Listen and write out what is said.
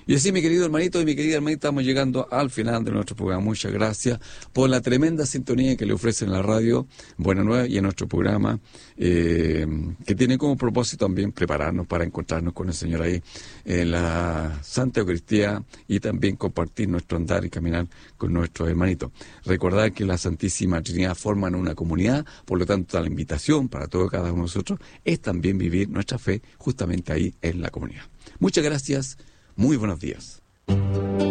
Y así, mi querido hermanito y mi querida hermanita, estamos llegando al final de nuestro programa. Muchas gracias por la tremenda sintonía que le ofrecen en la radio Buena Nueva y en nuestro programa, que tiene como propósito también prepararnos para encontrarnos con el Señor ahí en la Santa Eucaristía y también compartir nuestro andar y caminar con nuestros hermanitos. Recordar que la Santísima Trinidad forman una comunidad, por lo tanto la invitación para todos cada uno de nosotros es también vivir nuestra fe justamente ahí en la comunidad. Muchas gracias. Muy buenos días.